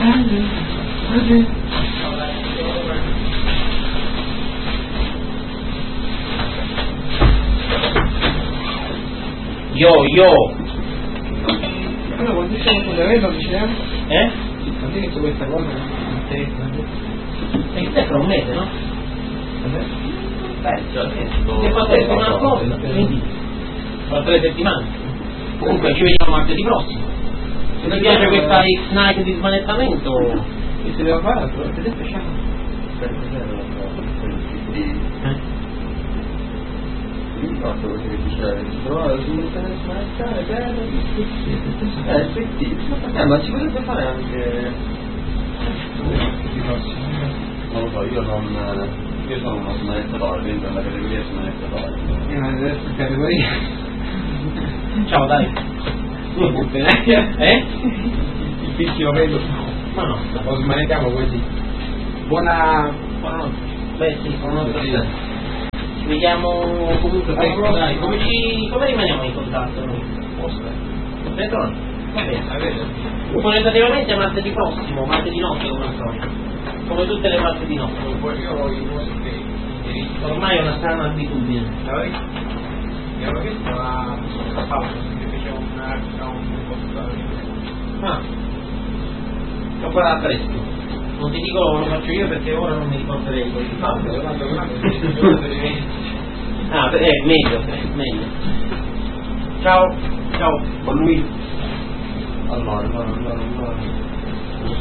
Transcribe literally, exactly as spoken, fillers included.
Yo, yo! Allora, quando siamo con l'aereo, diciamo? Eh? Quando hai detto questa cosa? E te tra un mese, no? Beh, già detto. Se fa tre settimane cosa? Quindi, fra tre settimane. Comunque ci vediamo martedì prossimo. Se ti piace questa X-Night di smanettamento... E se devo fare altro? Avete detto c'è? Il fatto che dice si trova su un smanettare bello è effettivo. Eh, ma ci potrebbe fare anche non lo so, io non io sono uno smanettatore, dentro la categoria smanettatore. Eh, ma adesso categoria. Ciao, dai. Eh? Il fischio vedo. Ma no. Lo smanettiamo così. Buona... Buonanotte. Beh sì, buonanotte a te. Ci vediamo comunque presto, dai. Come ci... come rimaniamo in contatto noi? Dentro no? Va bene. Qualitativamente martedì prossimo, martedì notte come al solito. Come tutte le martedì notte. Ormai è una strana abitudine. Abbiamo visto la pausa che faceva una Ah. Lo farà presto. Non ti dico lo faccio io perché ora non mi ricorderei poi. Ah, è eh, meglio, eh, meglio. Ciao, ciao, con lui. allora, allora, allora, allora.